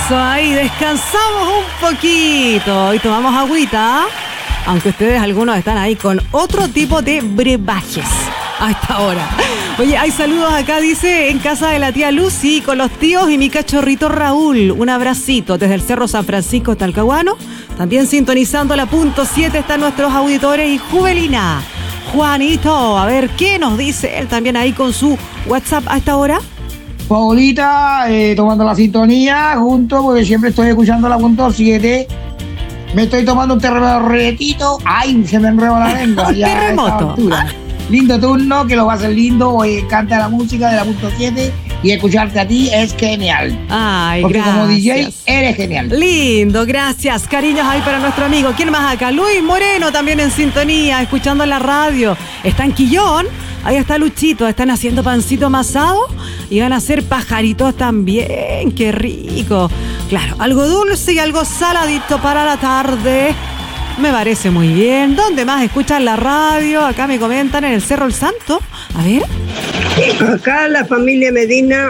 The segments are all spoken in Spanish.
Eso, ahí descansamos un poquito y tomamos agüita, aunque ustedes algunos están ahí con otro tipo de brebajes a esta hora. Oye, hay saludos acá, dice, en casa de la tía Lucy, con los tíos y mi cachorrito Raúl. Un abracito desde el Cerro San Francisco, Talcahuano. También sintonizando la punto 7 están nuestros auditores y Juvelina. Juanito, a ver, ¿qué nos dice él también ahí con su WhatsApp a esta hora? Paulita, tomando la sintonía junto, porque siempre estoy escuchando la punto 7. Me estoy tomando un terremotito. ¡Ay! Se me enredó la lengua. Ya Terremoto. Lindo turno, que lo va a hacer lindo. Canta la música de la punto 7 y escucharte a ti es genial. Ay, porque gracias. Como DJ eres genial. Lindo, gracias. Cariños ahí para nuestro amigo. ¿Quién más acá? Luis Moreno también en sintonía, escuchando la radio. Está en Quillón. Ahí está Luchito. Están haciendo pancito amasado y van a hacer pajaritos también. ¡Qué rico! Claro, algo dulce y algo saladito para la tarde. Me parece muy bien. ¿Dónde más escuchan la radio? Acá me comentan en el Cerro El Santo. A ver. Acá la familia Medina.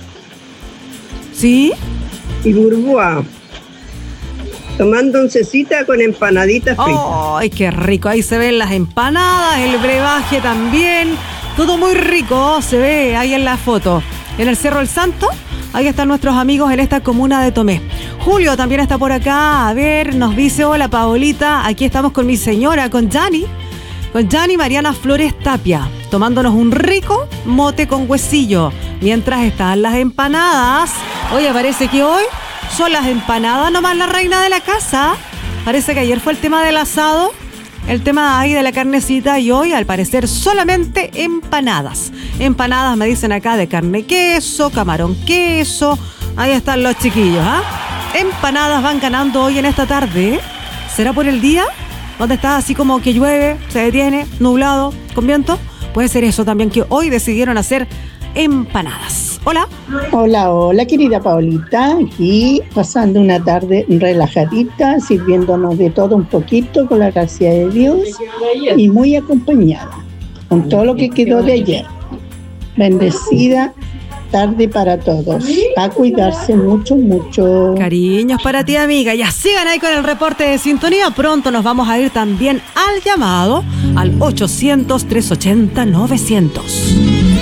¿Sí? Y Burboa. Tomando oncecita con empanaditas fritas. ¡Ay, qué rico! Ahí se ven las empanadas, el brebaje también. Todo muy rico se ve ahí en la foto. En el Cerro El Santo, ahí están nuestros amigos en esta comuna de Tomé. Julio también está por acá. A ver, nos dice, hola Paolita, aquí estamos con mi señora, con Yanni Mariana Flores Tapia, tomándonos un rico mote con huesillo, mientras están las empanadas. Oye, parece que hoy son las empanadas nomás la reina de la casa. Parece que ayer fue el tema del asado, el tema ahí de la carnecita, y hoy al parecer solamente empanadas. Empanadas me dicen acá de carne queso, camarón queso. Ahí están los chiquillos, ¿ah? Empanadas van ganando hoy en esta tarde. ¿Será por el día? Donde está así como que llueve, se detiene, nublado, con viento. Puede ser eso también, que hoy decidieron hacer empanadas. Hola. Hola, querida Paolita. Aquí pasando una tarde relajadita, sirviéndonos de todo un poquito, con la gracia de Dios, y muy acompañada con todo lo que quedó de ayer. Bendecida tarde para todos. A cuidarse mucho, mucho. Cariños para ti, amiga. Ya sigan ahí con el reporte de sintonía. Pronto nos vamos a ir también al llamado al 800-380-900.